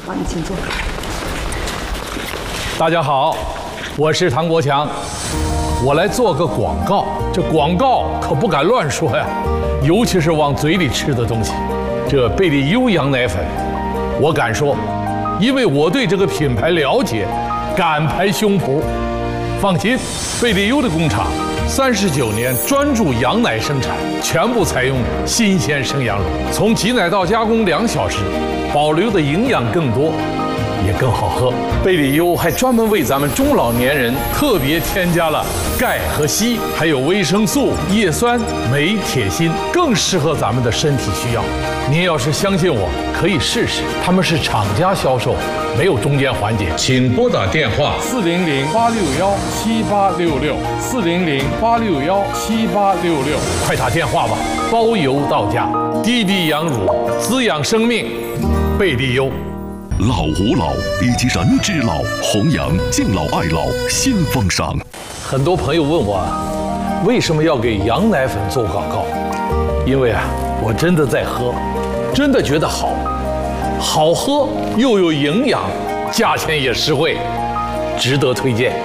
好，你请坐。 大家好，我是唐国强，我来做个广告。这广告可不敢乱说呀，尤其是往嘴里吃的东西。这贝利优羊奶粉，我敢说，因为我对这个品牌了解，敢拍胸脯。放心，贝利优的工厂39年专注羊奶生产，全部采用新鲜生羊乳，从挤奶到加工2小时，保留的营养更多，也更好喝。贝利优还专门为咱们中老年人特别添加了钙和硒，还有维生素、叶酸、镁、铁、锌，更适合咱们的身体需要。您要是相信我，可以试试。他们是厂家销售，没有中间环节。请拨打电话400-861-7866，400-861-7866，快打电话吧，包邮到家。滴滴羊乳，滋养生命，贝利优。 老吾老以及人之老，弘扬敬老爱老新风尚。 很多朋友问我，为什么要给羊奶粉做广告？因为我真的在喝，真的觉得好喝又有营养，价钱也实惠，值得推荐。